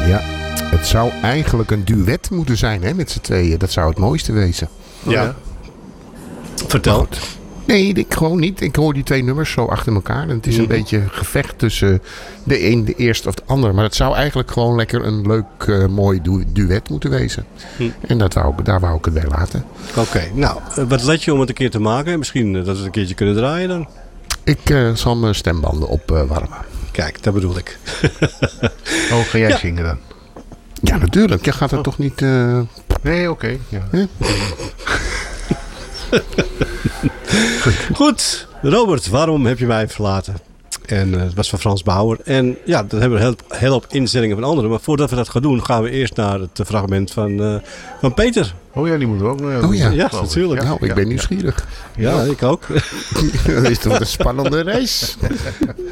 Ja, het zou eigenlijk een duet moeten zijn, hè, met z'n tweeën. Dat zou het mooiste wezen. Ja. Vertel. Nee, ik gewoon niet. Ik hoor die twee nummers zo achter elkaar. En het is een beetje gevecht tussen de een, de eerste of de ander. Maar het zou eigenlijk gewoon lekker een leuk, mooi duet moeten wezen. En daar wou ik het bij laten. Oké, nou, wat let je om het een keer te maken? Misschien dat we het een keertje kunnen draaien dan? Ik zal mijn stembanden opwarmen. Kijk, dat bedoel ik. Ga jij zingen dan? Ja, natuurlijk. Je gaat er toch niet... Nee, oké. Ja. Goed, Robert, waarom heb je mij verlaten? En het was van Frans Bauer. En ja, dan hebben we een hele hoop instellingen van anderen. Maar voordat we dat gaan doen, gaan we eerst naar het fragment van Peter. Oh ja, die moeten we ook nog Oh ja. Ja, natuurlijk. Nou, ik ben nieuwsgierig. Ja, ik ook. Dat is toch een spannende reis.